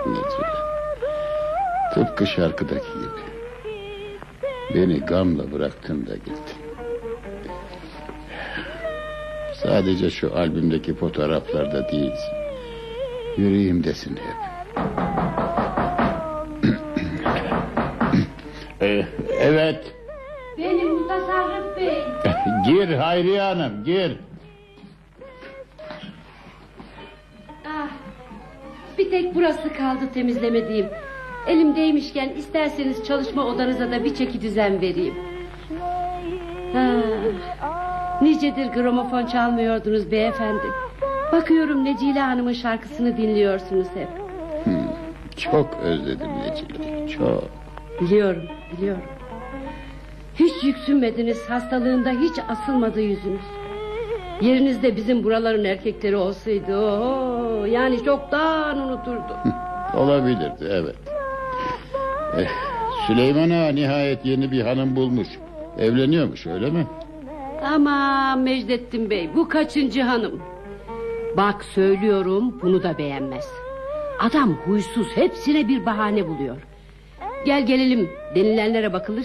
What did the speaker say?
Necile. Tıpkı şarkıdaki gibi. Beni gamla bıraktın da gittin. Sadece şu albümdeki fotoğraflarda değilsin. Yüreğimdesin hep. Evet. Benim Mutasarrıf Bey. Gir Hayriye Hanım, gir. Ah, bir tek burası kaldı temizlemediğim. Elimdeymişken isterseniz çalışma odanıza da bir çeki düzen vereyim. Nicedir gramofon çalmıyordunuz beyefendi. Bakıyorum Necile Hanım'ın şarkısını dinliyorsunuz hep. Çok özledim Necile, çok. Biliyorum. Hiç yüksünmediniz, hastalığında hiç asılmadı yüzünüz. Yerinizde bizim buraların erkekleri olsaydı, yani çoktan unuturdu. Olabilirdi, evet. Süleyman Ağa nihayet yeni bir hanım bulmuş. Evleniyormuş, öyle mi? Ama Mecdettin Bey, bu kaçıncı hanım? Bak söylüyorum, bunu da beğenmez. Adam huysuz, hepsine bir bahane buluyor. Gel gelelim denilenlere bakılır